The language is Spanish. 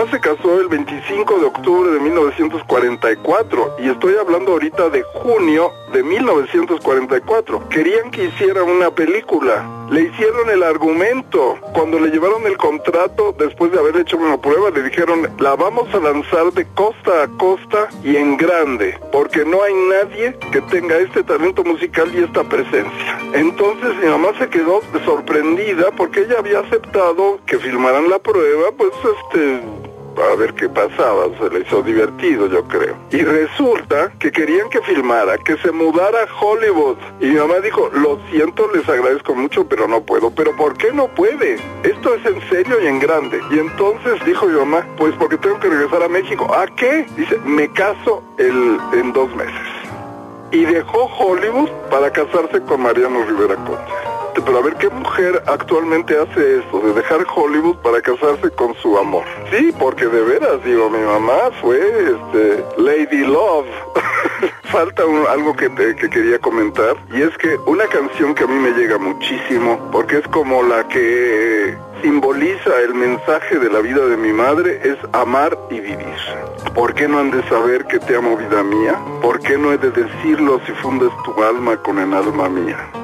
mamá se casó el 25 de octubre de 1944 y estoy hablando ahorita de junio de 1944. Querían que hiciera una película. Le hicieron el argumento. Cuando le llevaron el contrato, después de haber hecho una prueba, le dijeron, la vamos a lanzar de costa a costa y en grande, porque no hay nadie que tenga este talento musical y esta presencia. Entonces mi mamá se quedó sorprendida porque ella había aceptado que filmaran la prueba, pues a ver qué pasaba, se le hizo divertido, yo creo. Y resulta que querían que filmara, que se mudara a Hollywood. Y mi mamá dijo, lo siento, les agradezco mucho, pero no puedo. ¿Pero por qué no puede? Esto es en serio y en grande. Y entonces dijo mi mamá, pues porque tengo que regresar a México. ¿A qué? Dice, me caso en 2 meses. Y dejó Hollywood para casarse con Mariano Rivera Conde. Pero a ver, ¿qué mujer actualmente hace esto, de dejar Hollywood para casarse con su amor? Sí, porque de veras, digo, mi mamá fue Lady Love. Falta algo que quería comentar, y es que una canción que a mí me llega muchísimo, porque es como la que simboliza el mensaje de la vida de mi madre, es amar y vivir. ¿Por qué no han de saber que te amo, vida mía? ¿Por qué no he de decirlo si fundes tu alma con el alma mía?